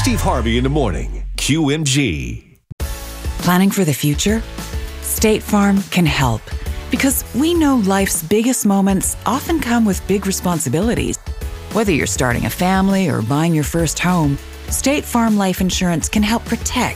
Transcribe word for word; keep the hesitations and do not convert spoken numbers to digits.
Steve Harvey in the morning. Q M G. Planning for the future? State Farm can help because we know life's biggest moments often come with big responsibilities. Whether you're starting a family or buying your first home, State Farm Life Insurance can help protect